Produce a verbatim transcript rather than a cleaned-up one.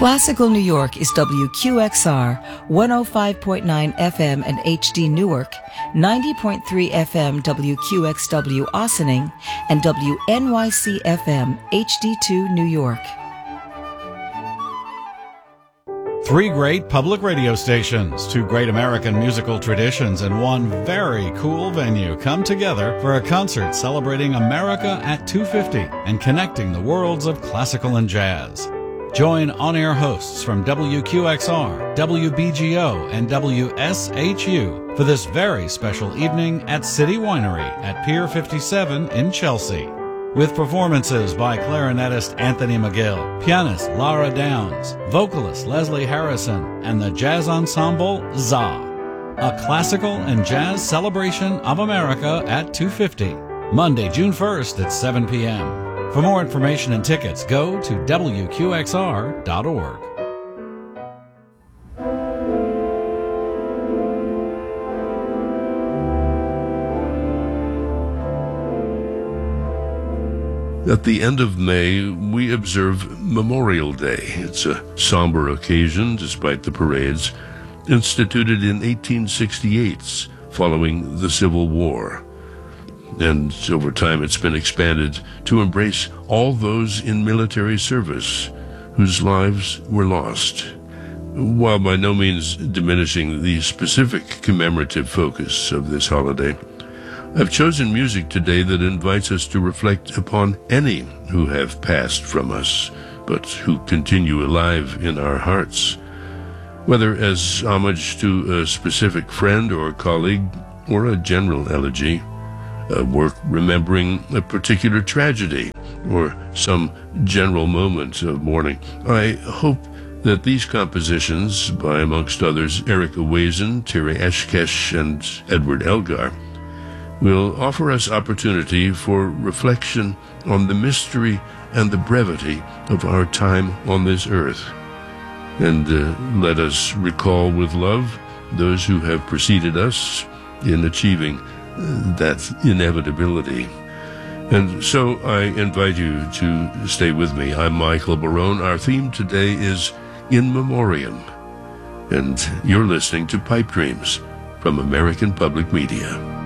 Classical New York is W Q X R one oh five point nine F M and H D Newark, ninety point three F M W Q X W Ossining, and W N Y C F M H D two New York. Three great public radio stations, two great American musical traditions, and one very cool venue come together for a concert celebrating America at two fifty and connecting the worlds of classical and jazz. Join on-air hosts from W Q X R, W B G O, and W S H U for this very special evening at City Winery at Pier fifty-seven in Chelsea. With performances by clarinetist Anthony McGill, pianist Lara Downs, vocalist Leslie Harrison, and the jazz ensemble Za. A classical and jazz celebration of America at two fifty, Monday, June first at seven p.m. For more information and tickets, go to W Q X R dot org. At the end of May, we observe Memorial Day. It's a somber occasion, despite the parades, instituted in eighteen sixty-eight, following the Civil War. And over time, it's been expanded to embrace all those in military service whose lives were lost, while by no means diminishing the specific commemorative focus of this holiday. I've chosen music today that invites us to reflect upon any who have passed from us, but who continue alive in our hearts, whether as homage to a specific friend or colleague, or a general elegy, a work remembering a particular tragedy, or some general moment of mourning. I hope that these compositions, by amongst others Erica Wazen, Terry Eshkesh, and Edward Elgar, will offer us opportunity for reflection on the mystery and the brevity of our time on this earth. And uh, let us recall with love those who have preceded us in achieving uh, that inevitability. And so I invite you to stay with me. I'm Michael Barone. Our theme today is In Memoriam. And you're listening to Pipe Dreams from American Public Media.